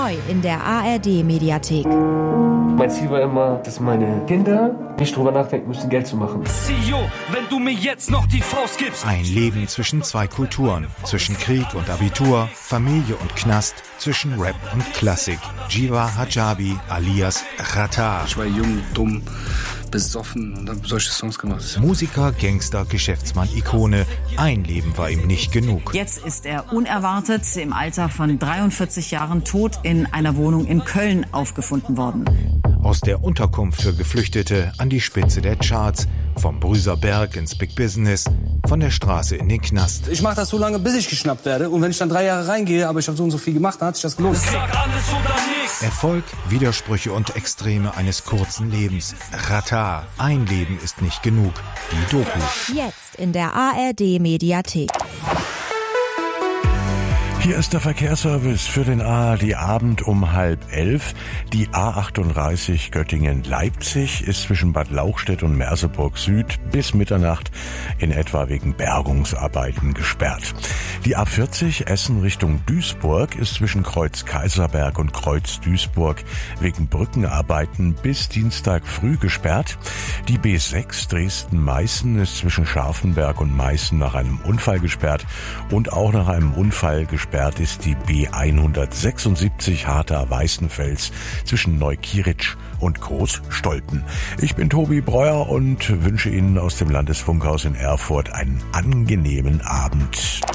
Neu in der ARD-Mediathek. Mein Ziel war immer, dass meine Kinder nicht drüber nachdenken müssen, Geld zu machen. CEO, wenn du mir jetzt noch die Faust gibst. Ein Leben zwischen zwei Kulturen, zwischen Krieg und Abitur, Familie und Knast, zwischen Rap und Klassik. Jiva Hijabi alias Xatar. Ich war jung, dumm, besoffen und habe solche Songs gemacht. Musiker, Gangster, Geschäftsmann, Ikone. Ein Leben war ihm nicht genug. Jetzt ist er unerwartet im Alter von 43 Jahren tot in einer Wohnung in Köln aufgefunden worden. Aus der Unterkunft für Geflüchtete an die Spitze der Charts, vom Brüserberg ins Big Business, von der Straße in den Knast. Ich mache das so lange, bis ich geschnappt werde. Und wenn ich dann 3 Jahre reingehe, aber ich habe so und so viel gemacht, dann hat sich das gelohnt. Sag alles oder nichts. Erfolg, Widersprüche und Extreme eines kurzen Lebens. Xatar. Ein Leben ist nicht genug. Die Doku. Jetzt in der ARD-Mediathek. Hier ist der Verkehrsservice für den ARD-Abend um 10:30. Die A38 Göttingen-Leipzig ist zwischen Bad Lauchstädt und Merseburg Süd bis Mitternacht in etwa wegen Bergungsarbeiten gesperrt. Die A40 Essen Richtung Duisburg ist zwischen Kreuz Kaiserberg und Kreuz Duisburg wegen Brückenarbeiten bis Dienstag früh gesperrt. Die B6 Dresden-Meißen ist zwischen Scharfenberg und Meißen nach einem Unfall gesperrt und auch nach einem Unfall gesperrt ist die B176 Harter-Weißenfels zwischen Neukieritsch und Großstolpen. Ich bin Tobi Breuer und wünsche Ihnen aus dem Landesfunkhaus in Erfurt einen angenehmen Abend.